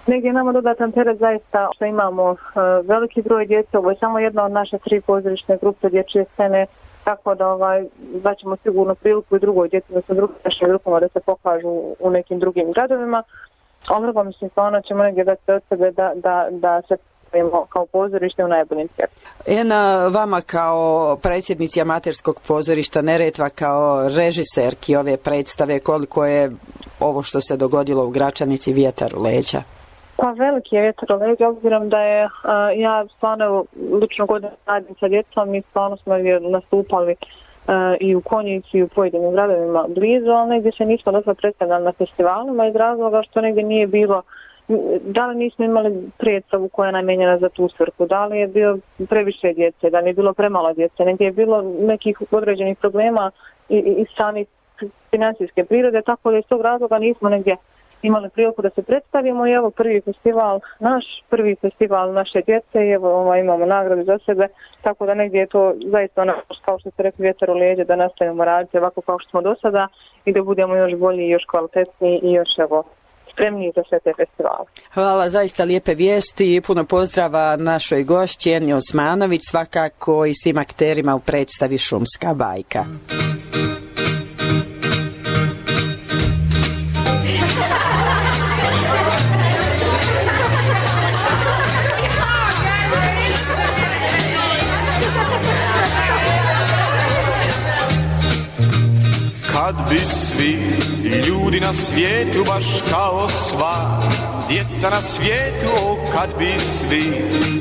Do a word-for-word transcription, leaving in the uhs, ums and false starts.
Negdje nama dodatan teret zaista što imamo uh, veliki broj djece, ovo je samo jedna od naše tri pozorišne grupe dječje scene, tako da ovaj, daćemo sigurno priliku i drugoj djeci da se drugim našim grupama da se pokažu u nekim drugim gradovima. Ovo mislim stvarno ćemo negdje dati od sebe da, da, da se kao pozorište u najboljim svjetu. Ena, vama kao predsjednici amaterskog pozorišta Neretva, kao režiserki ove predstave, koliko je ovo što se dogodilo u Gračanici vjetar u leđa? Pa veliki je vjetar u leđa, obzirom da je uh, ja stvarno lično godinu radim sa djecom i stvarno smo nastupali uh, i u Konjici i u pojedinim gradovima blizu, ali negdje se nismo dosta predstavljali na festivalima iz razloga što negdje nije bilo, da li nismo imali predstavu koja je namijenjena za tu svrhu, da li je bio previše djece, da li je bilo premalo djece, negdje je bilo nekih određenih problema i, i, i sami financijske prirode, tako da iz tog razloga nismo negdje imali priliku da se predstavimo i evo prvi festival, naš prvi festival naše djece i evo ovaj, imamo nagradu za sebe, tako da negdje je to zaista ono, kao što ste rekli, vjetar u leđa, da nastavimo raditi ovako kao što smo do sada i da budemo još bolji i još kvalitetniji i još evo spremni za sve te festivale. Hvala, zaista lijepe vijesti i puno pozdrava našoj gošći Eni Osmanović, svakako i svim akterima u predstavi Šumska bajka. Kad bi svi ljudi na svijetu baš kao sva djeca na svijetu, o kad bi svi